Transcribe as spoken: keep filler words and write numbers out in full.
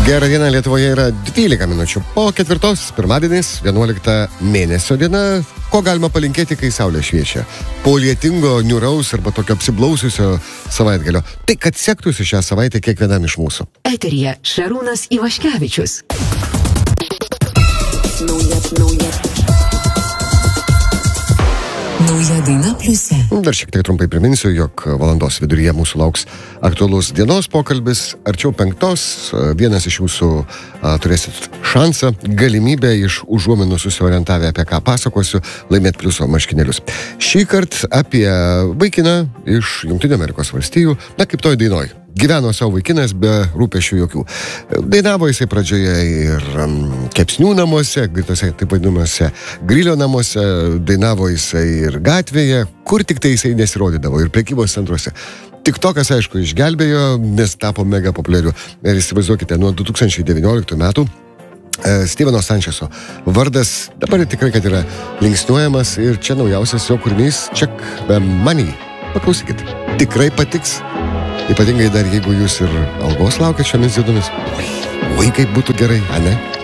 Gerą dieną, Lietuvoje yra dvylika minučių po ketvirtos, pirmadienis, vienuolikta mėnesio diena. Ko galima palinkėti, kai saulė šviečia? Po lietingo, niūraus arba tokio apsiblaususio savaitgalio. Tai kad sektųsi šią savaitę kiekvienam iš mūsų. Eteryje Šarūnas Ivaškevičius. Nauja, nauja. Nauja daina pliuse. Dar šiek tiek trumpai priminsiu, jog valandos viduryje mūsų lauks aktualus dienos pokalbis. Arčiau penktos, vienas iš jūsų a, turėsit šansą, galimybę iš užuominų susiorientavę, apie ką pasakosiu, laimėti pliuso marškinėlius. Šį kartą apie vaikiną iš Jungtinių Amerikos valstijų, na kaip toj dainoj. Gyveno savo vaikinas be rūpesčių jokių. Dainavo jisai pradžioje ir um, kepsnių namuose, tose taip vadinamuose grilio namuose, dainavo jisai ir gatvėje, kur tik tai jisai nesirodydavo, ir prekybos centruose. Tik tokas, aišku, išgelbėjo, nes tapo mega populiariu. Ir įsivaizduokite, nuo du tūkstančiai devynioliktų metų Steveno Sančeso vardas dabar tikrai, kad yra linksniuojamas, ir čia naujausias jo kūrinys Check the Money. Paklausykit, tikrai patiks. Ypatingai dar, jeigu jūs ir algos laukiat šiomis dienomis. Oi, kaip būtų gerai, ane?